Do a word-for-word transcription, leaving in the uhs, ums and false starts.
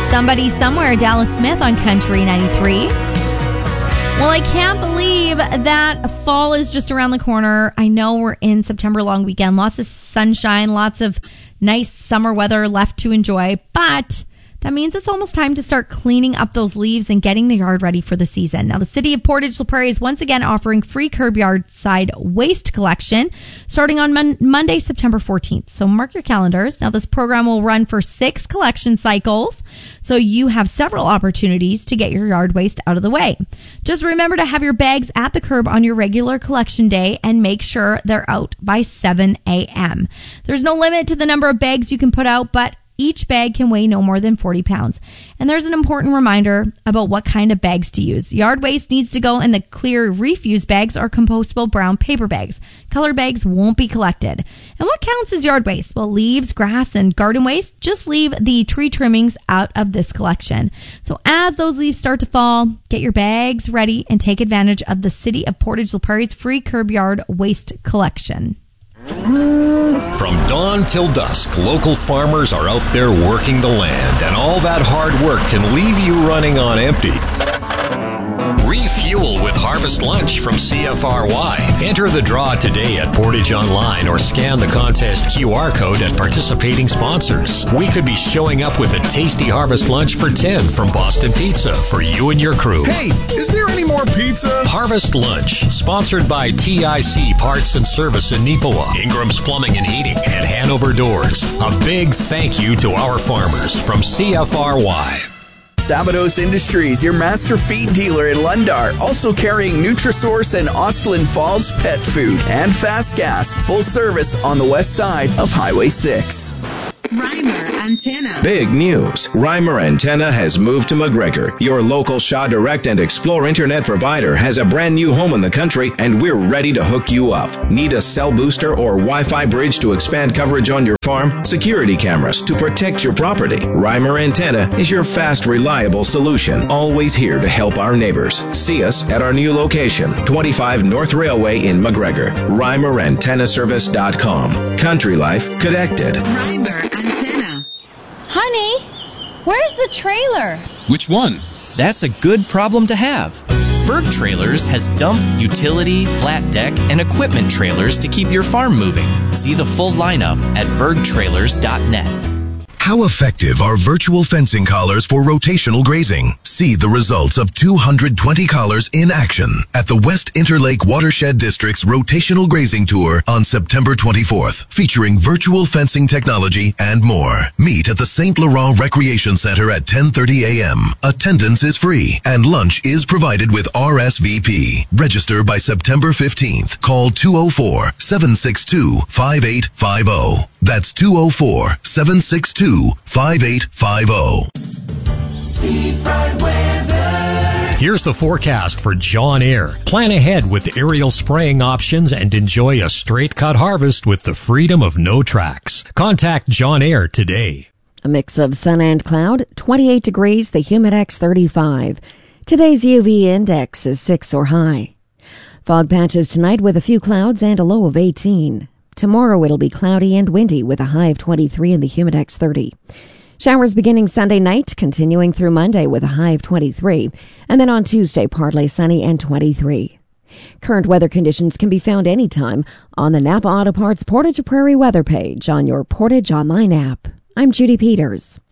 Somebody Somewhere, Dallas Smith on Country ninety-three. Well, I can't believe that fall is just around the corner. I know we're in September long weekend. Lots of sunshine, lots of nice summer weather left to enjoy. But that means it's almost time to start cleaning up those leaves and getting the yard ready for the season. Now, the City of Portage La Prairie is once again offering free curb yard side waste collection starting on mon- Monday, September fourteenth. So mark your calendars. Now, this program will run for six collection cycles, so you have several opportunities to get your yard waste out of the way. Just remember to have your bags at the curb on your regular collection day and make sure they're out by seven a.m. There's no limit to the number of bags you can put out, but each bag can weigh no more than forty pounds. And there's an important reminder about what kind of bags to use. Yard waste needs to go in the clear refuse bags or compostable brown paper bags. Color bags won't be collected. And what counts as yard waste? Well, leaves, grass, and garden waste. Just leave the tree trimmings out of this collection. So as those leaves start to fall, get your bags ready and take advantage of the City of Portage La Prairie's free curb yard waste collection. From dawn till dusk, local farmers are out there working the land, and all that hard work can leave you running on empty. Refuel with Harvest Lunch from C F R Y. Enter the draw today at Portage Online or scan the contest Q R code at participating sponsors. We could be showing up with a tasty Harvest Lunch for ten from Boston Pizza for you and your crew. Hey, is there any more pizza? Harvest Lunch, sponsored by T I C Parts and Service in Neepawa, Ingram's Plumbing and Heating, and Hanover Doors. A big thank you to our farmers from C F R Y. Sabados Industries, your master feed dealer in Lundar, also carrying Nutrisource and Austin Falls pet food and fast gas, full service on the west side of Highway six. Reimer Antenna. Big news. Reimer Antenna has moved to McGregor. Your local Shaw Direct and Explore internet provider has a brand new home in the country, and we're ready to hook you up. Need a cell booster or Wi-Fi bridge to expand coverage on your farm? Security cameras to protect your property? Reimer Antenna is your fast, reliable solution. Always here to help our neighbors. See us at our new location, twenty-five North Railway in McGregor. Reimer Antenna Service dot com. Country life connected. Reimer Antenna. Honey, where's the trailer? Which one? That's a good problem to have. Berg Trailers has dump, utility, flat deck, and equipment trailers to keep your farm moving. See the full lineup at berg trailers dot net. How effective are virtual fencing collars for rotational grazing? See the results of two hundred twenty collars in action at the West Interlake Watershed District's Rotational Grazing Tour on September twenty-fourth, featuring virtual fencing technology and more. Meet at the Saint Laurent Recreation Center at ten thirty a.m. Attendance is free and lunch is provided with R S V P. Register by September fifteenth. Call two oh four, seven six two, five eight five oh. That's two oh four, seven six two, five eight five oh. Seafront weather. Here's the forecast for John Eyre. Plan ahead with aerial spraying options and enjoy a straight cut harvest with the freedom of no tracks. Contact John Eyre today. A mix of sun and cloud, twenty-eight degrees, the Humidex thirty-five. Today's U V index is six or high. Fog patches tonight with a few clouds and a low of eighteen. Tomorrow it'll be cloudy and windy with a high of twenty-three and the Humidex thirty. Showers beginning Sunday night, continuing through Monday with a high of twenty-three, and then on Tuesday partly sunny and twenty-three. Current weather conditions can be found anytime on the Napa Auto Parts Portage Prairie weather page on your Portage Online app. I'm Judy Peters.